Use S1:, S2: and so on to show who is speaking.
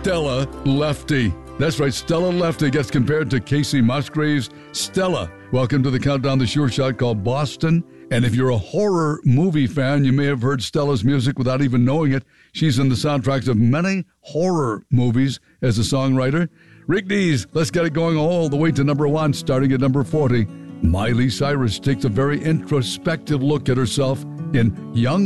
S1: Stella Lefty. That's right, Stella Lefty gets compared to Casey Musgraves. Stella, welcome to the Countdown, the Sure Shot called Boston. And if you're a horror movie fan, you may have heard Stella's music without even knowing it. She's in the soundtracks of many horror movies as a songwriter. Rick Dees, let's get it going all the way to number 1, starting at number 40. Miley Cyrus takes a very introspective look at herself in Young